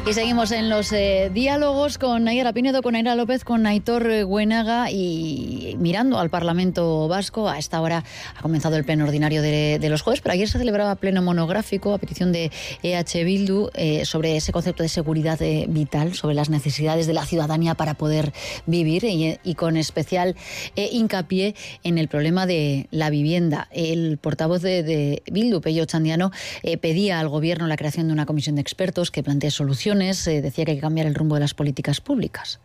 Y seguimos en los diálogos con Nayara Pinedo, con Aira López, con Aitor Goenaga y mirando al Parlamento Vasco. A esta hora ha comenzado el pleno ordinario de los jueves, pero ayer se celebraba pleno monográfico a petición de EH Bildu sobre ese concepto de seguridad vital, sobre las necesidades de la ciudadanía para poder vivir y con especial hincapié en el problema de la vivienda. El portavoz de Bildu, Pello Otxandiano, pedía al Gobierno la creación de una comisión de expertos que plantee soluciones. Decía que hay que cambiar el rumbo de las políticas públicas.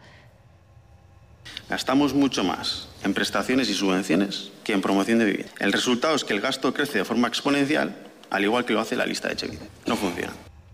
Gastamos mucho más en prestaciones y subvenciones que en promoción de vivienda. El resultado es que el gasto crece de forma exponencial, al igual que lo hace la lista de Etxebide. No funciona.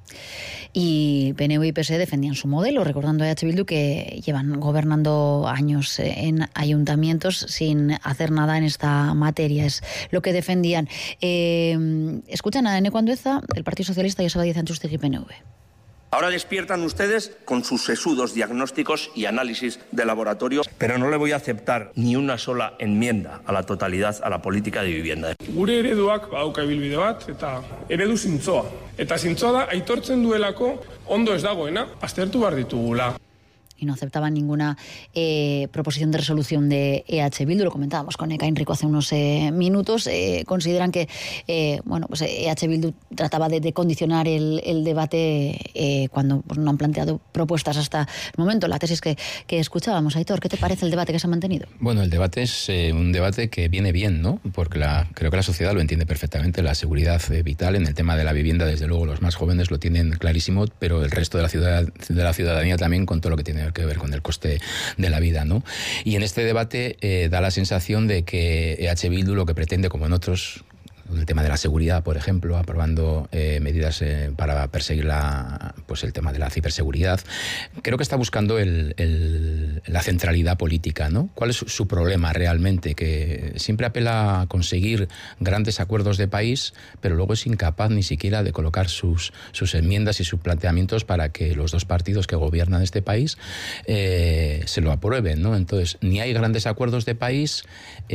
Y PNV y PSE defendían su modelo, recordando a EH Bildu que llevan gobernando años en ayuntamientos sin hacer nada en esta materia. Es lo que defendían. Escuchan a Eneko Andueza, del Partido Socialista, y a Joseba Díaz Antxustegi, PNV. Ahora despiertan ustedes con sus sesudos diagnósticos y análisis de laboratorio, pero no le voy a aceptar ni una sola enmienda a la totalidad a la política de vivienda. Gure ereduak badauka ibilbide bat eta eredu zintzoa. Eta zintzoa da aitortzen duelako ondo ez dagoena aztertu behar ditugula. Y no aceptaban ninguna proposición de resolución de EH Bildu. Lo comentábamos con Eka Enrico hace unos minutos. Consideran que pues EH Bildu trataba de condicionar el debate cuando no han planteado propuestas hasta el momento. La tesis que escuchábamos. Aitor, ¿qué te parece el debate que se ha mantenido? Bueno, el debate es un debate que viene bien, ¿no? Porque creo que la sociedad lo entiende perfectamente. La seguridad vital en el tema de la vivienda, desde luego los más jóvenes lo tienen clarísimo, pero el resto de la ciudadanía también, con todo lo que tiene que ver con el coste de la vida, ¿no? Y en este debate da la sensación de que EH Bildu lo que pretende, como en otros, el tema de la seguridad, por ejemplo, aprobando medidas para perseguir el tema de la ciberseguridad, creo que está buscando la centralidad política, ¿no? ¿Cuál es su problema realmente? Que siempre apela a conseguir grandes acuerdos de país, pero luego es incapaz ni siquiera de colocar sus enmiendas y sus planteamientos para que los dos partidos que gobiernan este país se lo aprueben, ¿no? Entonces, ni hay grandes acuerdos de país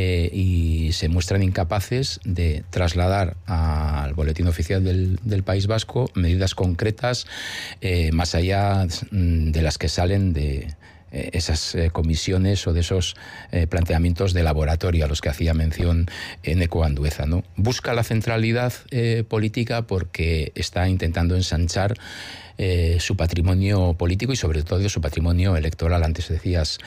y se muestran incapaces de trasladar al Boletín Oficial del País Vasco medidas concretas más allá de las que salen de esas comisiones o de esos planteamientos de laboratorio a los que hacía mención Eneko Andueza, ¿no? Busca la centralidad política porque está intentando ensanchar su patrimonio político y sobre todo su patrimonio electoral. Antes decías,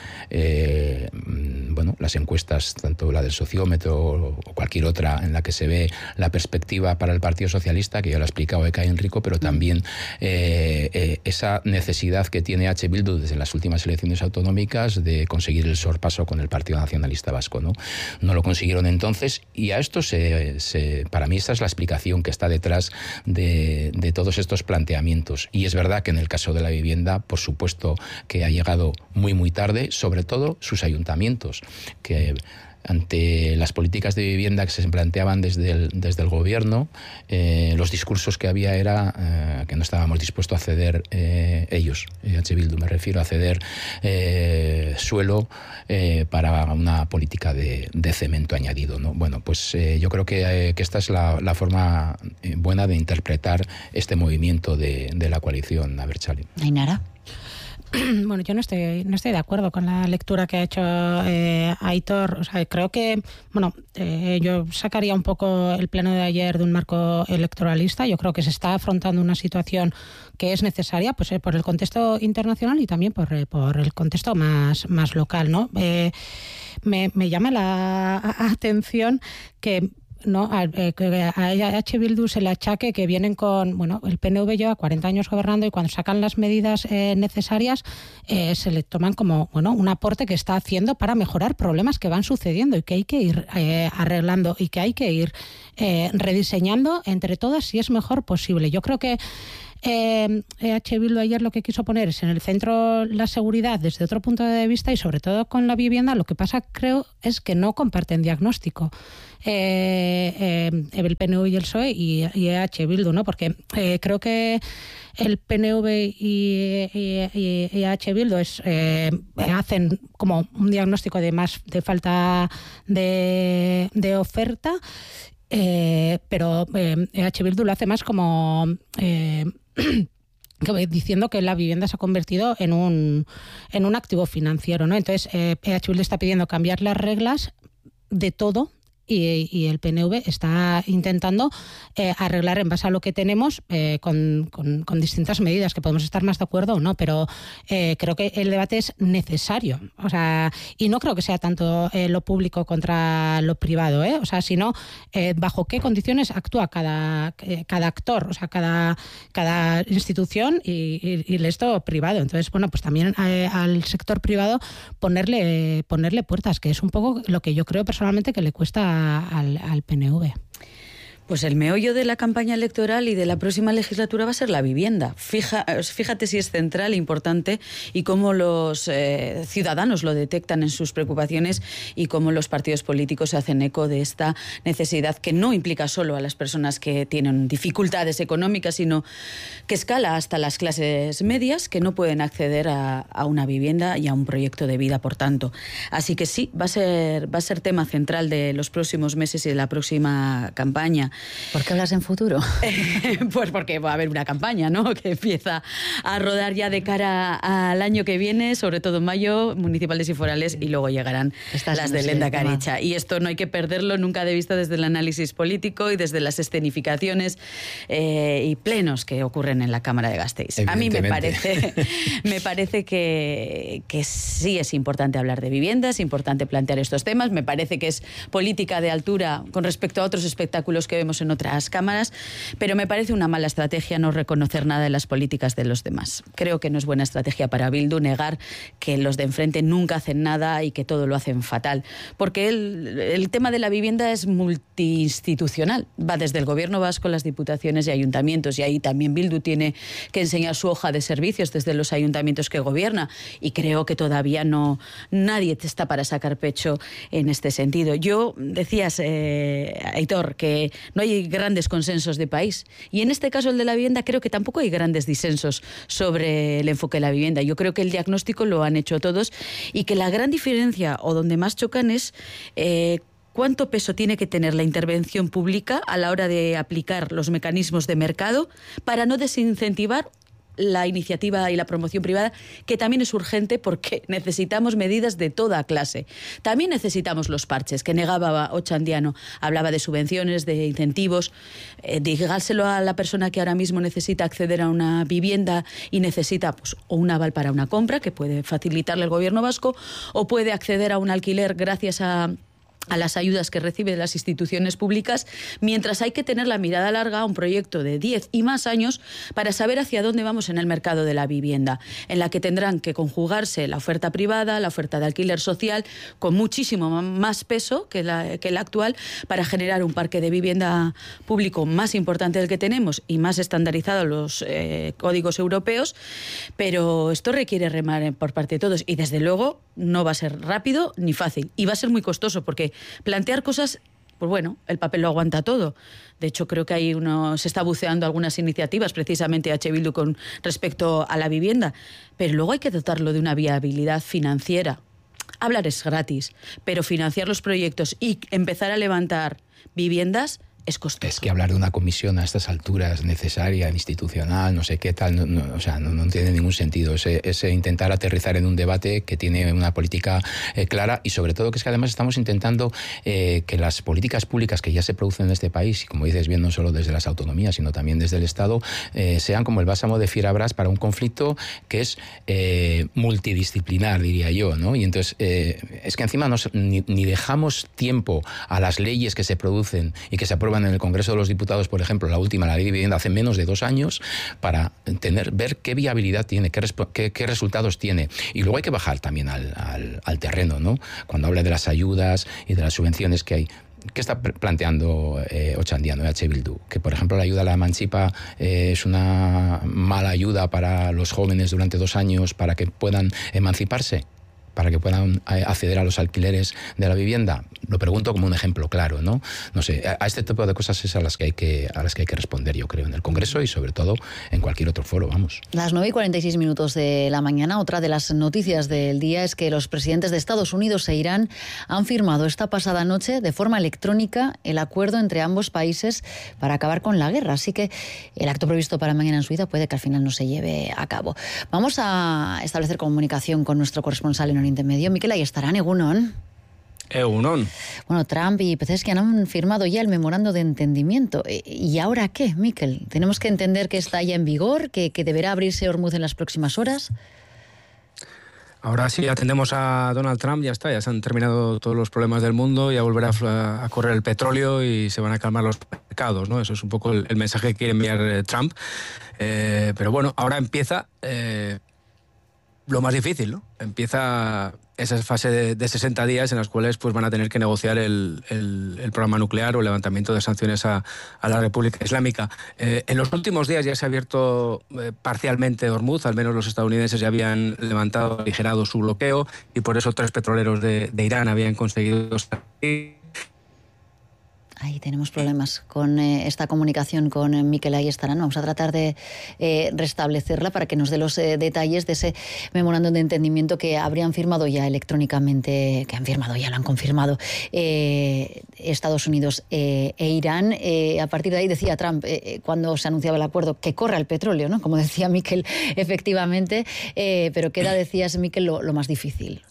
las encuestas, tanto la del sociómetro o cualquier otra en la que se ve la perspectiva para el Partido Socialista, que ya lo ha explicado Eka Enrico, pero también esa necesidad que tiene H. Bildu desde las últimas elecciones autonómicas de conseguir el sorpaso con el Partido Nacionalista Vasco, ¿no? No lo consiguieron entonces y a esto para mí esta es la explicación que está detrás de todos estos planteamientos. Y es verdad que en el caso de la vivienda, por supuesto que ha llegado muy, muy tarde, sobre todo sus ayuntamientos, que ante las políticas de vivienda que se planteaban desde el gobierno, los discursos que había era que no estábamos dispuestos a ceder ellos, H. Bildu me refiero, a ceder suelo para una política de cemento añadido, ¿no? Bueno, pues yo creo que esta es la forma buena de interpretar este movimiento de la coalición Abertzale. Ainara. Bueno, yo no estoy de acuerdo con la lectura que ha hecho Aitor. O sea, creo que, yo sacaría un poco el pleno de ayer de un marco electoralista. Yo creo que se está afrontando una situación que es necesaria, pues por el contexto internacional y también por el contexto más local, ¿no? Me llama la atención que a EH Bildu se le achaque que vienen con, el PNV lleva 40 años gobernando y cuando sacan las medidas necesarias se le toman como, un aporte que está haciendo para mejorar problemas que van sucediendo y que hay que ir arreglando y que hay que ir rediseñando entre todas si es mejor posible. Yo creo que EH Bildu ayer lo que quiso poner es en el centro la seguridad desde otro punto de vista y sobre todo con la vivienda. Lo que pasa, creo, es que no comparten diagnóstico el PNV y el PSOE y EH Bildu, ¿no? Porque creo que el PNV y EH Bildu hacen como un diagnóstico de falta de oferta, pero EH Bildu lo hace más como diciendo que la vivienda se ha convertido en un activo financiero, ¿no? Entonces, EH Bildu está pidiendo cambiar las reglas de todo. Y el PNV está intentando arreglar en base a lo que tenemos con distintas medidas, que podemos estar más de acuerdo o no, pero creo que el debate es necesario. O sea, y no creo que sea tanto lo público contra lo privado, o sea, sino bajo qué condiciones actúa cada actor, o sea, cada institución y el esto privado. Entonces, bueno, pues también al sector privado ponerle puertas, que es un poco lo que yo creo personalmente que le cuesta al PNV. Pues el meollo de la campaña electoral y de la próxima legislatura va a ser la vivienda. Fíjate si es central e importante y cómo los ciudadanos lo detectan en sus preocupaciones y cómo los partidos políticos se hacen eco de esta necesidad que no implica solo a las personas que tienen dificultades económicas, sino que escala hasta las clases medias que no pueden acceder a una vivienda y a un proyecto de vida, por tanto. Así que sí, va a ser tema central de los próximos meses y de la próxima campaña. ¿Por qué hablas en futuro? Pues porque va a haber una campaña, ¿no?, que empieza a rodar ya de cara al año que viene, sobre todo en mayo, municipales y forales, y luego llegarán las de Lehendakaritza. Y esto no hay que perderlo nunca de vista desde el análisis político y desde las escenificaciones y plenos que ocurren en la Cámara de Gasteiz. A mí me parece que sí es importante hablar de vivienda, es importante plantear estos temas. Me parece que es política de altura con respecto a otros espectáculos que vemos en otras cámaras, pero me parece una mala estrategia no reconocer nada de las políticas de los demás. Creo que no es buena estrategia para Bildu negar que los de enfrente nunca hacen nada y que todo lo hacen fatal, porque el tema de la vivienda es multiinstitucional, va desde el gobierno vasco, las diputaciones y ayuntamientos, y ahí también Bildu tiene que enseñar su hoja de servicios desde los ayuntamientos que gobierna, y creo que todavía nadie está para sacar pecho en este sentido. Yo decías, Aitor, que no hay grandes consensos de país. Y en este caso, el de la vivienda, creo que tampoco hay grandes disensos sobre el enfoque de la vivienda. Yo creo que el diagnóstico lo han hecho todos y que la gran diferencia, o donde más chocan, es cuánto peso tiene que tener la intervención pública a la hora de aplicar los mecanismos de mercado para no desincentivar la iniciativa y la promoción privada, que también es urgente porque necesitamos medidas de toda clase. También necesitamos los parches, que negaba Ochandiano. Hablaba de subvenciones, de incentivos. Dígaselo a la persona que ahora mismo necesita acceder a una vivienda y necesita pues, o un aval para una compra, que puede facilitarle el gobierno vasco, o puede acceder a un alquiler gracias a las ayudas que recibe de las instituciones públicas, mientras hay que tener la mirada larga a un proyecto de 10 y más años para saber hacia dónde vamos en el mercado de la vivienda, en la que tendrán que conjugarse la oferta privada, la oferta de alquiler social, con muchísimo más peso que la actual, para generar un parque de vivienda público más importante del que tenemos y más estandarizado los códigos europeos, pero esto requiere remar por parte de todos y desde luego no va a ser rápido ni fácil y va a ser muy costoso porque plantear cosas, pues bueno, el papel lo aguanta todo. De hecho, creo que se está buceando algunas iniciativas, precisamente EH Bildu, con respecto a la vivienda, pero luego hay que dotarlo de una viabilidad financiera. Hablar es gratis, pero financiar los proyectos y empezar a levantar viviendas es costoso. Es que hablar de una comisión a estas alturas necesaria, institucional, no sé qué tal, no tiene ningún sentido. Es intentar aterrizar en un debate que tiene una política clara y sobre todo que es que además estamos intentando que las políticas públicas que ya se producen en este país, y como dices bien, no solo desde las autonomías, sino también desde el Estado, sean como el bálsamo de fierabrás para un conflicto que es multidisciplinar, diría yo, ¿no? Y entonces es que encima ni dejamos tiempo a las leyes que se producen y que se aprueban en el Congreso de los Diputados, por ejemplo, la última, la Ley de Vivienda, hace menos de 2 años, para ver qué viabilidad tiene, qué resultados tiene. Y luego hay que bajar también al terreno, ¿no? Cuando habla de las ayudas y de las subvenciones que hay. ¿Qué está planteando Ochandiano, EH Bildu? Que, por ejemplo, la ayuda a la Emancipa es una mala ayuda para los jóvenes durante 2 años para que puedan emanciparse. para que puedan acceder a los alquileres de la vivienda? Lo pregunto como un ejemplo claro, ¿no? No sé, a este tipo de cosas es a las que hay que responder, yo creo, en el Congreso y sobre todo en cualquier otro foro, vamos. Las 9:46 de la mañana. Otra de las noticias del día es que los presidentes de Estados Unidos e Irán han firmado esta pasada noche de forma electrónica el acuerdo entre ambos países para acabar con la guerra. Así que el acto previsto para mañana en Suiza puede que al final no se lleve a cabo. Vamos a establecer comunicación con nuestro corresponsal en Oriente Medio. Mikel Ayestarán, egunon. Egunon. Bueno, Trump y Pezeshkian han firmado ya el memorando de entendimiento. ¿Y ahora qué, Mikel? ¿Tenemos que entender que está ya en vigor, que deberá abrirse Hormuz en las próximas horas? Ahora sí atendemos a Donald Trump, ya está, ya se han terminado todos los problemas del mundo, ya volverá a correr el petróleo y se van a calmar los mercados, ¿no? Eso es un poco el mensaje que quiere enviar Trump. Pero bueno, ahora empieza lo más difícil, ¿no? Empieza esa fase de 60 días en las cuales pues van a tener que negociar el programa nuclear o el levantamiento de sanciones a la República Islámica. En los últimos días ya se ha abierto parcialmente Hormuz, al menos los estadounidenses ya habían levantado, aligerado su bloqueo y por eso 3 petroleros de Irán habían conseguido salir. Ahí tenemos problemas con esta comunicación con Mikel Ayestarán. Vamos a tratar de restablecerla para que nos dé los detalles de ese memorándum de entendimiento que habrían firmado ya electrónicamente, que han firmado ya, lo han confirmado Estados Unidos e Irán. A partir de ahí decía Trump, cuando se anunciaba el acuerdo, que corra el petróleo, ¿no? Como decía Mikel, efectivamente, pero queda, decías, Mikel, lo más difícil.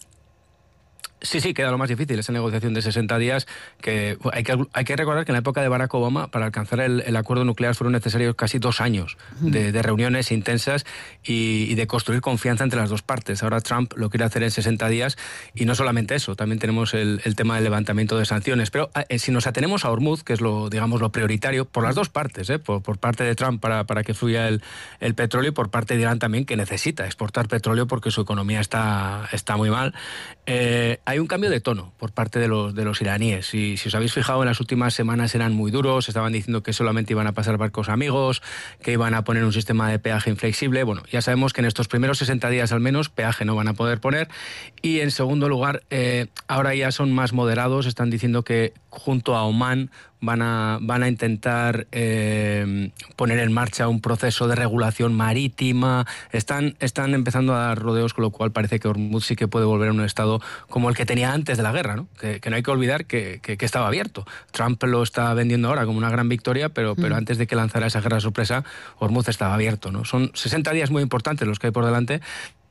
Sí, queda lo más difícil, esa negociación de 60 días, que hay que recordar que en la época de Barack Obama, para alcanzar el acuerdo nuclear fueron necesarios casi 2 años de reuniones intensas y de construir confianza entre las dos partes. Ahora Trump lo quiere hacer en 60 días y no solamente eso, también tenemos el tema del levantamiento de sanciones. Pero si nos atenemos a Hormuz, que es lo prioritario, por las dos partes, por parte de Trump para que fluya el petróleo y por parte de Irán también, que necesita exportar petróleo porque su economía está muy mal. Hay un cambio de tono por parte de los iraníes. Y si os habéis fijado, en las últimas semanas eran muy duros, estaban diciendo que solamente iban a pasar barcos amigos, que iban a poner un sistema de peaje inflexible. Bueno, ya sabemos que en estos primeros 60 días al menos peaje no van a poder poner. Y en segundo lugar, ahora ya son más moderados, están diciendo que junto a Omán van a intentar poner en marcha un proceso de regulación marítima. Están empezando a dar rodeos, con lo cual parece que Hormuz sí que puede volver a un estado como el que tenía antes de la guerra, ¿no? Que no hay que olvidar que estaba abierto. Trump lo está vendiendo ahora como una gran victoria, pero antes de que lanzara esa guerra sorpresa, Hormuz estaba abierto, ¿no? Son 60 días muy importantes los que hay por delante,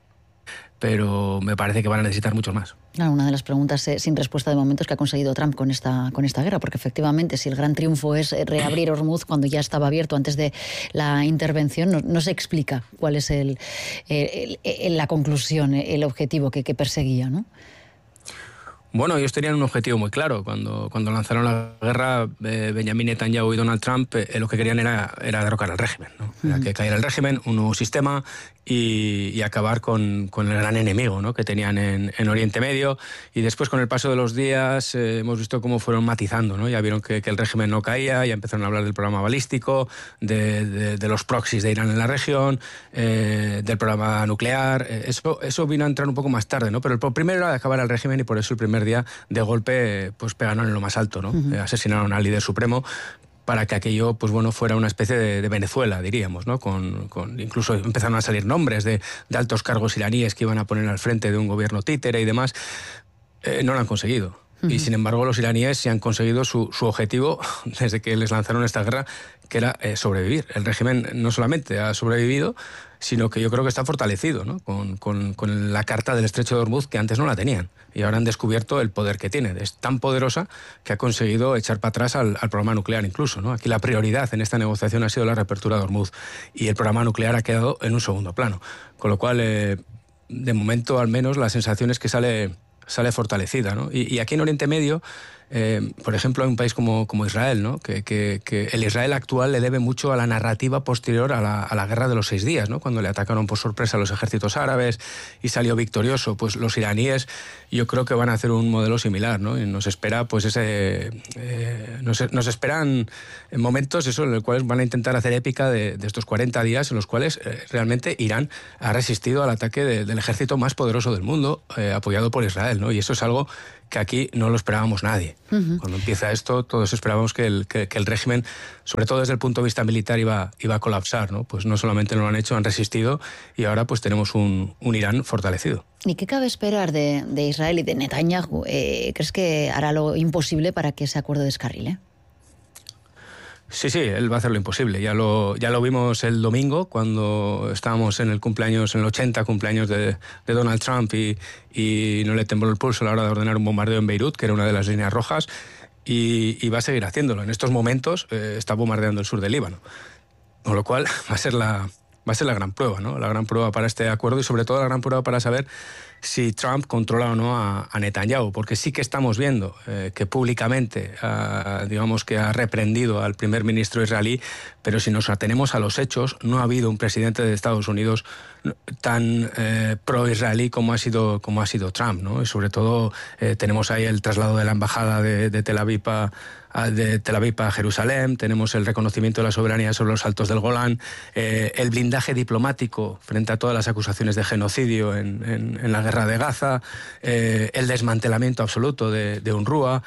pero me parece que van a necesitar mucho más. Claro, una de las preguntas sin respuesta de momento es que ha conseguido Trump con esta guerra, porque efectivamente si el gran triunfo es reabrir Hormuz cuando ya estaba abierto antes de la intervención, no se explica cuál es la conclusión, el objetivo que perseguía, ¿no? Bueno, ellos tenían un objetivo muy claro. Cuando lanzaron la guerra, Benjamin Netanyahu y Donald Trump lo que querían era derrocar al régimen, ¿no? Era que cayera el régimen, un nuevo sistema y acabar con el gran enemigo, ¿no? Que tenían en Oriente Medio. Y después, con el paso de los días, hemos visto cómo fueron matizando, ¿no? Ya vieron que el régimen no caía, ya empezaron a hablar del programa balístico, de los proxies de Irán en la región, del programa nuclear. Eso vino a entrar un poco más tarde, ¿no? Pero el primero era acabar al régimen y por eso el primer día de golpe pues pegaron en lo más alto, ¿no? Asesinaron al líder supremo para que aquello pues bueno fuera una especie de Venezuela, diríamos, ¿no? Incluso empezaron a salir nombres de altos cargos iraníes que iban a poner al frente de un gobierno títere y demás. No lo han conseguido. Y sin embargo los iraníes sí han conseguido su objetivo desde que les lanzaron esta guerra, que era sobrevivir. El régimen no solamente ha sobrevivido, sino que yo creo que está fortalecido, ¿no? Con la carta del Estrecho de Hormuz, que antes no la tenían. Y ahora han descubierto el poder que tiene. Es tan poderosa que ha conseguido echar para atrás al programa nuclear incluso, ¿no? Aquí la prioridad en esta negociación ha sido la reapertura de Hormuz y el programa nuclear ha quedado en un segundo plano. Con lo cual, de momento al menos, la sensación es que sale fortalecida, ¿no? Y aquí en Oriente Medio por ejemplo, hay un país como Israel, ¿no? Que el Israel actual le debe mucho a la narrativa posterior a la guerra de los 6 días, ¿no? Cuando le atacaron por sorpresa a los ejércitos árabes y salió victorioso. Pues los iraníes yo creo que van a hacer un modelo similar, ¿no? Y nos espera pues nos esperan momentos en los cuales van a intentar hacer épica de estos 40 días en los cuales realmente Irán ha resistido al ataque del ejército más poderoso del mundo, apoyado por Israel, ¿no? Y eso es algo que aquí no lo esperábamos nadie. Cuando empieza esto, todos esperábamos que el régimen, sobre todo desde el punto de vista militar, iba a colapsar, ¿no? Pues no solamente no lo han hecho, han resistido, y ahora pues tenemos un Irán fortalecido. ¿Y qué cabe esperar de Israel y de Netanyahu? ¿Crees que hará lo imposible para que ese acuerdo descarrile? Sí, él va a hacer lo imposible. Ya lo vimos el domingo cuando estábamos en el 80 cumpleaños de Donald Trump y no le tembló el pulso a la hora de ordenar un bombardeo en Beirut, que era una de las líneas rojas, y va a seguir haciéndolo. En estos momentos está bombardeando el sur del Líbano. Con lo cual va a ser la gran prueba, ¿no? La gran prueba para este acuerdo y sobre todo la gran prueba para saber si Trump controla o no a Netanyahu, porque sí que estamos viendo que públicamente digamos que ha reprendido al primer ministro israelí, pero si nos atenemos a los hechos, no ha habido un presidente de Estados Unidos tan pro-israelí como ha sido Trump, ¿no? Y sobre todo tenemos ahí el traslado de la embajada de Tel Aviv a Jerusalén, tenemos el reconocimiento de la soberanía sobre los Altos del Golán, el blindaje diplomático frente a todas las acusaciones de genocidio en la guerra de Gaza, el desmantelamiento absoluto de UNRWA,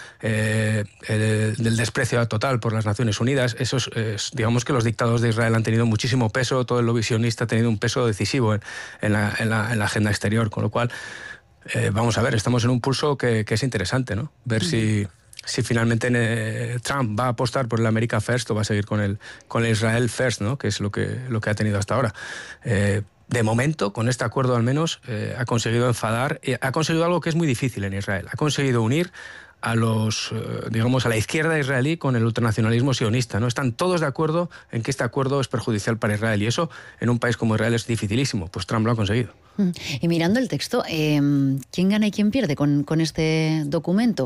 del desprecio total por las Naciones Unidas. Digamos que los dictados de Israel han tenido muchísimo peso, todo el lobby sionista ha tenido un peso decisivo en la agenda exterior, con lo cual vamos a ver, estamos en un pulso que es interesante, ¿no? Ver si finalmente Trump va a apostar por el America First o va a seguir con el Israel First, ¿no? Que es lo que ha tenido hasta ahora. De momento, con este acuerdo al menos, ha conseguido ha conseguido algo que es muy difícil en Israel. Ha conseguido unir a la izquierda israelí con el ultranacionalismo sionista, ¿no? Están todos de acuerdo en que este acuerdo es perjudicial para Israel, y eso en un país como Israel es dificilísimo. Pues Trump lo ha conseguido. Y mirando el texto, ¿quién gana y quién pierde con este documento?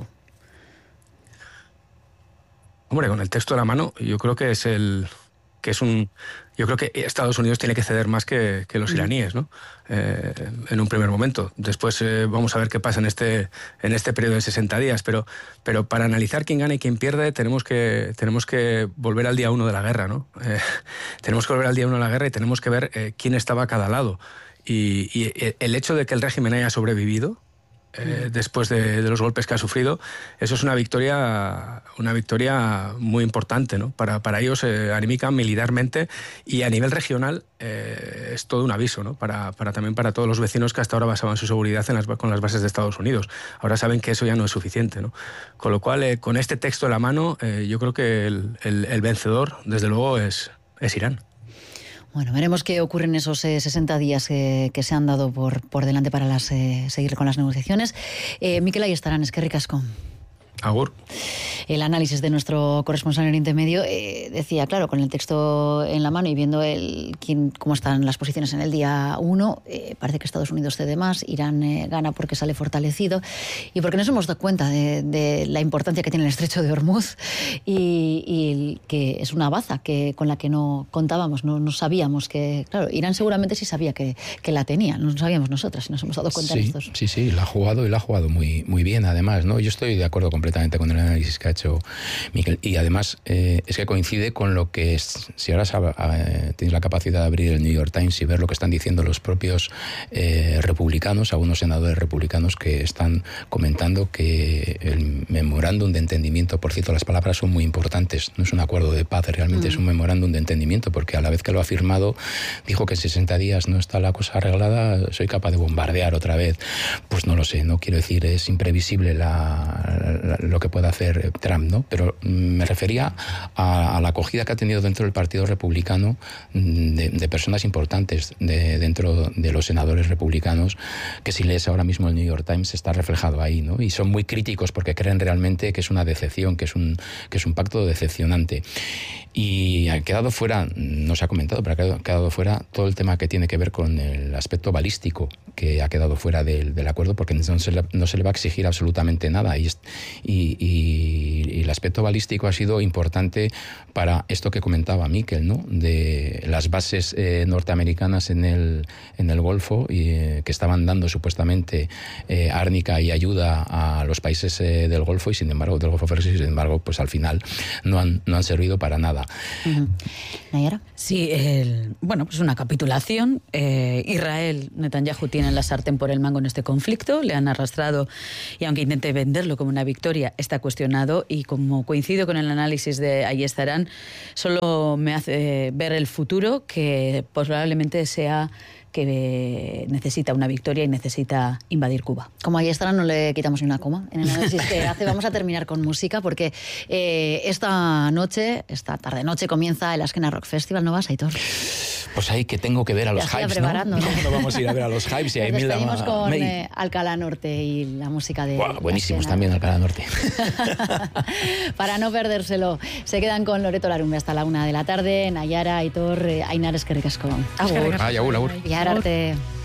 Hombre, con el texto a la mano, yo creo que yo creo que Estados Unidos tiene que ceder más que los iraníes, ¿no? En un primer momento. Después vamos a ver qué pasa en este periodo de 60 días, pero para analizar quién gana y quién pierde tenemos que volver al día 1 de la guerra, ¿no? Tenemos que volver al día 1 de la guerra y tenemos que ver quién estaba a cada lado. Y el hecho de que el régimen haya sobrevivido después de los golpes que ha sufrido, eso es una victoria muy importante, ¿no? Para ellos, anímica, militarmente, y a nivel regional es todo un aviso, ¿no? También para todos los vecinos que hasta ahora basaban su seguridad con las bases de Estados Unidos. Ahora saben que eso ya no es suficiente, ¿no? Con lo cual, con este texto en la mano, yo creo que el vencedor, desde luego, es Irán. Bueno, veremos qué ocurre en esos 60 días que se han dado por delante para seguir con las negociaciones. Mikel Ayestarán, eskerrik asko. Agur. El análisis de nuestro corresponsal en Oriente Medio decía, claro, con el texto en la mano y viendo cómo están las posiciones en el día 1, parece que Estados Unidos cede más, Irán gana porque sale fortalecido y porque nos hemos dado cuenta de la importancia que tiene el estrecho de Hormuz y que es una baza con la que no contábamos, no sabíamos que... Claro, Irán seguramente sí sabía que la tenía, no sabíamos nosotras y nos hemos dado cuenta de estos. Sí, la ha jugado muy, muy bien, además, ¿no? Yo estoy de acuerdo completamente con el análisis que ha hecho Mikel, y además es que coincide con lo que es, si ahora tienes la capacidad de abrir el New York Times y ver lo que están diciendo los propios republicanos, algunos senadores republicanos que están comentando que el memorándum de entendimiento, por cierto, las palabras son muy importantes, no es un acuerdo de paz, realmente es un memorándum de entendimiento, porque a la vez que lo ha firmado dijo que en 60 días no está la cosa arreglada, soy capaz de bombardear otra vez. Pues no lo sé, no quiero decir, es imprevisible lo que pueda hacer Trump, ¿no? Pero me refería a la acogida que ha tenido dentro del Partido Republicano de personas importantes dentro de los senadores republicanos, que si lees ahora mismo el New York Times está reflejado ahí, ¿no? Y son muy críticos porque creen realmente que es una decepción, que es un pacto decepcionante. Y ha quedado fuera, no se ha comentado, pero ha quedado fuera todo el tema que tiene que ver con el aspecto balístico, que ha quedado fuera del acuerdo porque no se le va a exigir absolutamente nada. Y Y el aspecto balístico ha sido importante para esto que comentaba Miquel, ¿no? De las bases norteamericanas en el Golfo que estaban dando supuestamente árnica y ayuda a los países del Golfo y sin embargo del Golfo Pérsico, y sin embargo pues al final no han servido para nada. ¿Nayara? Sí, pues una capitulación. Israel, Netanyahu tiene la sartén por el mango en este conflicto, le han arrastrado y aunque intente venderlo como una victoria, está cuestionado y como coincido con el análisis de Ayestarán, solo me hace ver el futuro que probablemente sea que necesita una victoria y necesita invadir Cuba. Como ahí estará, no le quitamos ni una coma en el análisis que hace. Vamos a terminar con música porque esta tarde-noche comienza el Azkena Rock Festival. ¿No vas, Aitor? Pues ahí que tengo que ver a los Hypes, ¿no? No vamos a ir a ver a los Hypes y ahí nos despedimos con Alcalá Norte y la música de... Buenísimos también Alcalá Norte. Para no perdérselo, se quedan con Loreto Larumbe hasta la 1 de la tarde. Nayara, Aitor, Ainar, eskerrik asko. Agur. Bihar arte.